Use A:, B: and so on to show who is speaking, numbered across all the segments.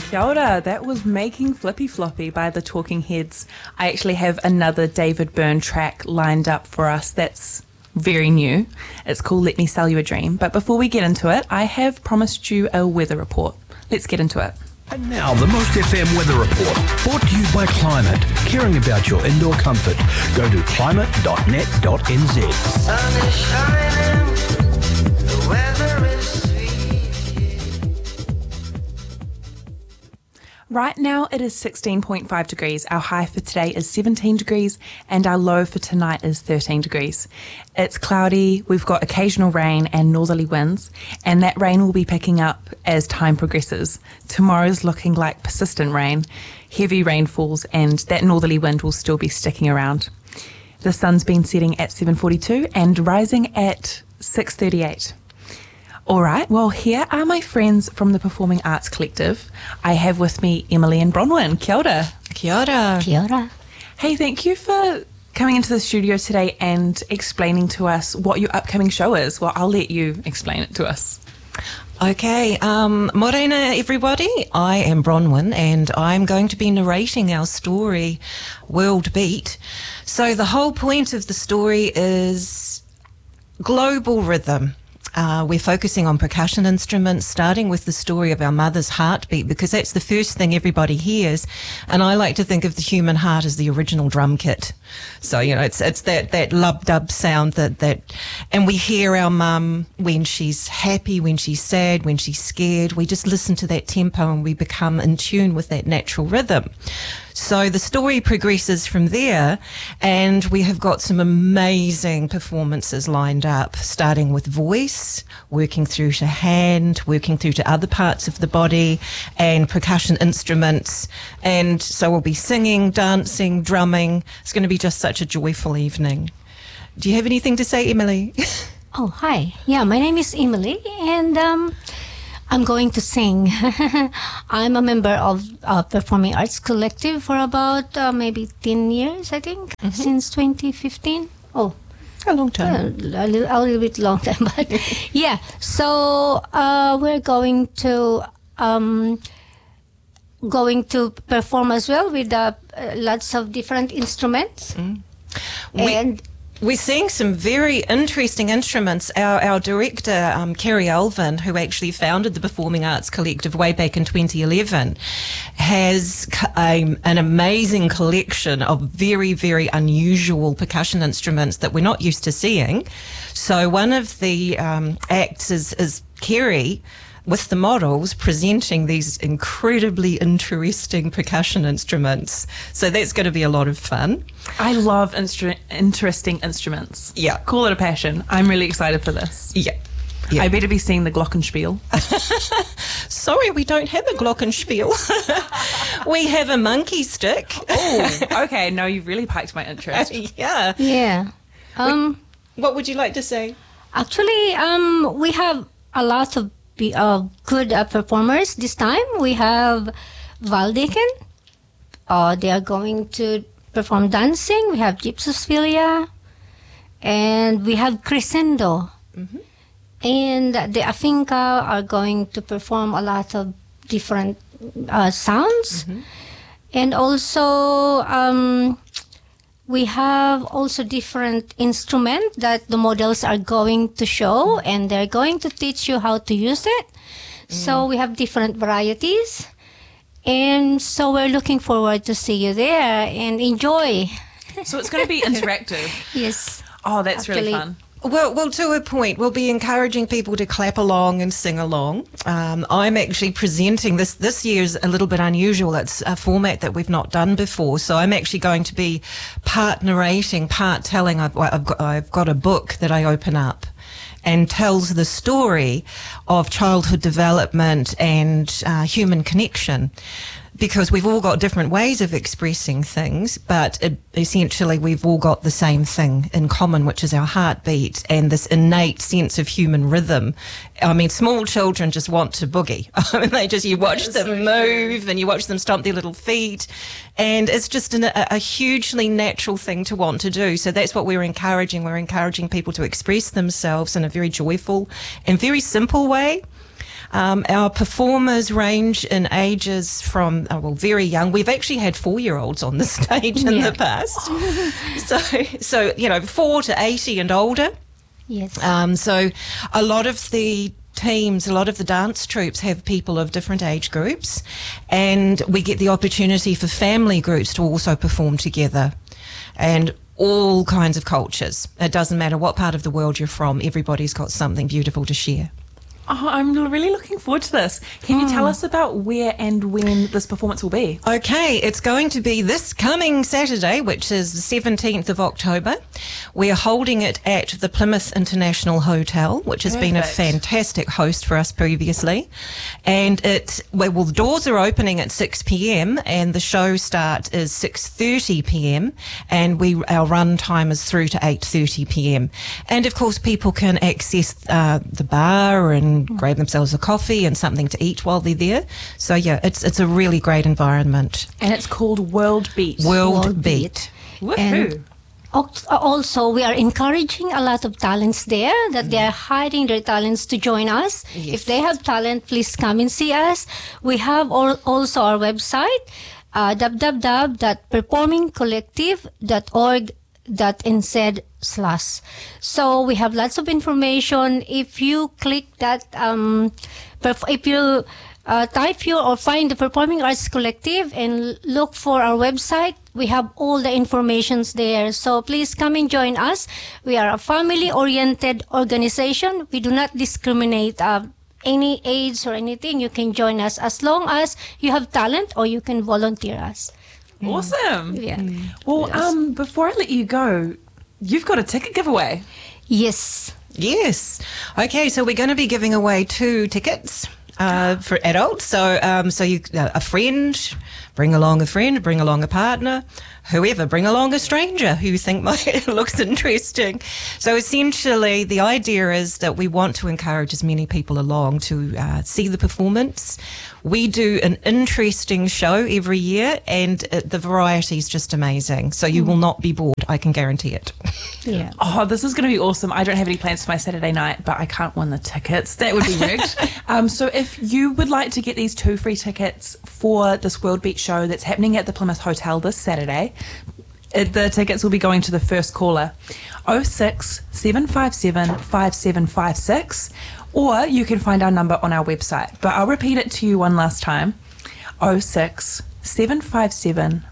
A: Kia ora, that was Making Flippy Floppy by the Talking Heads. I actually have another David Byrne track lined up for us that's very new. It's called Let Me Sell You a Dream. But before we get into it, I have promised you a weather report. Let's get into it.
B: And now the Most FM Weather Report, brought to you by Climate. Caring about your indoor comfort. Go to climate.net.nz.
C: Sun is shining, the weather is sweet.
A: Right now it is 16.5 degrees. Our high for today is 17 degrees and our low for tonight is 13 degrees. It's cloudy, we've got occasional rain and northerly winds, and that rain will be picking up as time progresses. Tomorrow's looking like persistent rain, heavy rainfalls, and that northerly wind will still be sticking around. The sun's been setting at 7:42 and rising at 6:38. All right, well, here are my friends from the Performing Arts Collective. I have with me Emily and Bronwyn. Kia ora.
D: Kia ora.
E: Kia ora.
A: Hey, thank you for coming into the studio today and explaining to us what your upcoming show is. Well, I'll let you explain it to us.
D: Okay, morena everybody. I am Bronwyn and I'm going to be narrating our story, World Beat. So the whole point of the story is global rhythm. We're focusing on percussion instruments, starting with the story of our mother's heartbeat, because that's the first thing everybody hears. And I like to think of the human heart as the original drum kit. So, you know, it's that lub-dub sound that, and we hear our mum when she's happy, when she's sad, when she's scared. We just listen to that tempo and we become in tune with that natural rhythm. So the story progresses from there, and we have got some amazing performances lined up, starting with voice, working through to hand, working through to other parts of the body, and percussion instruments. And so we'll be singing, dancing, drumming. It's going to be just such a joyful evening. Do you have anything to say, Emily?
E: Oh, hi. Yeah, my name is Emily, and I'm going to sing. I'm a member of Performing Arts Collective for about maybe 10 years, I think, since 2015. Oh,
D: A long time.
E: a little bit long time, but yeah. So we're going to perform as well with lots of different instruments. And
D: We're seeing some very interesting instruments. Our director, Kerry Alvin, who actually founded the Performing Arts Collective way back in 2011, has an amazing collection of very, very unusual percussion instruments that we're not used to seeing. So one of the acts is Kerry with the models presenting these incredibly interesting percussion instruments. So that's going to be a lot of fun.
A: I love interesting instruments.
D: Yeah.
A: Call it a passion. I'm really excited for this.
D: Yeah.
A: I better be seeing the glockenspiel.
D: Sorry, we don't have a glockenspiel. We have a monkey stick.
A: Oh, okay. No, you've really piqued my interest.
D: Yeah.
E: yeah.
D: What would you like to say?
E: Actually, we have a lot of good performers this time. We have Valdekin. They are going to perform dancing. We have Gypsophilia. And we have Crescendo. And the Afinca are going to perform a lot of different sounds. And also we have also different instruments that the models are going to show, and they're going to teach you how to use it. So we have different varieties. And so we're looking forward to see you there and enjoy.
A: So it's going to be interactive.
E: Yes.
A: Oh, that's really
E: Actually,
A: fun.
D: Well, to a point, we'll be encouraging people to clap along and sing along. I'm actually presenting this year's a little bit unusual. It's a format that we've not done before. So I'm actually going to be part narrating, part telling. I've got a book that I open up and tells the story of childhood development and human connection. Because we've all got different ways of expressing things, but essentially we've all got the same thing in common, which is our heartbeat and this innate sense of human rhythm. I mean, small children just want to boogie. I mean, you watch them move and you watch them stomp their little feet, and it's just a hugely natural thing to want to do. So that's what we're encouraging. We're encouraging people to express themselves in a very joyful and very simple way. Our performers range in ages from, very young. We've actually had 4-year-olds on the stage in the past. So 4 to 80 and older.
E: Yes.
D: So a lot of the teams, a lot of the dance troupes have people of different age groups, and we get the opportunity for family groups to also perform together, and all kinds of cultures. It doesn't matter what part of the world you're from, everybody's got something beautiful to share.
A: Oh, I'm really looking forward to this. Can you tell us about where and when this performance will be?
D: Okay, it's going to be this coming Saturday, which is the 17th of October. We are holding it at the Plymouth International Hotel, which has been a fantastic host for us previously. And the doors are opening at 6 p.m. and the show start is 6:30 p.m. and our run time is through to 8:30 p.m. And of course, people can access the bar and grab themselves a coffee and something to eat while they're there. So it's a really great environment.
A: And it's called World Beat.
D: World Beat.
A: Woohoo.
E: And also, we are encouraging a lot of talents there that they are hiding their talents to join us.
D: Yes.
E: If they have talent, please come and see us. We have also our website, www.performingcollective.org.nz/. So we have lots of information. If you click that, if you type or find the Performing Arts Collective and look for our website, we have all the informations there. So please come and join us. We are a family-oriented organization. We do not discriminate any age or anything. You can join us as long as you have talent or you can volunteer us.
A: Awesome.
E: Yeah.
A: Well, before I let you go, you've got a ticket giveaway.
E: Yes.
D: Yes. Okay, so we're going to be giving away 2 tickets for adults. So, a friend, bring along a friend, bring along a partner, whoever, bring along a stranger who you think looks interesting. So essentially, the idea is that we want to encourage as many people along to see the performance. We do an interesting show every year, and the variety is just amazing. So you will not be bored, I can guarantee it.
E: Yeah.
A: Oh, this is going to be awesome. I don't have any plans for my Saturday night, but I can't win the tickets. That would be rigged. So if you would like to get these 2 free tickets for this World Beat show that's happening at the Plymouth Hotel this Saturday, the tickets will be going to the first caller, 06 757 5756, or you can find our number on our website. But I'll repeat it to you one last time, 06 757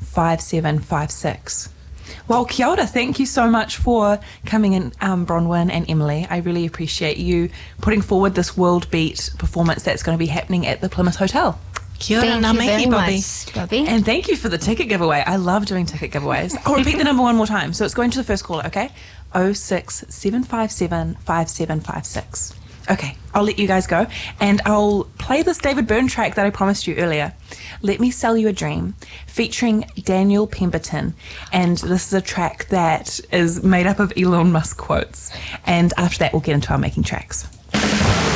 A: 5756. Well, kia ora, thank you so much for coming in, Bronwyn and Emily. I really appreciate you putting forward this World Beat performance that's going to be happening at the Plymouth Hotel.
D: Kia ora,
E: Thank
D: ngā
E: you
D: mihi,
E: very
D: Bobby.
E: much, Bobby.
A: And thank you for the ticket giveaway. I love doing ticket giveaways. I'll repeat the number one more time. So it's going to the first caller, okay? 06 757 5756. Okay, I'll let you guys go. And I'll play this David Byrne track that I promised you earlier. Let Me Sell You a Dream, featuring Daniel Pemberton. And this is a track that is made up of Elon Musk quotes. And after that, we'll get into our making tracks.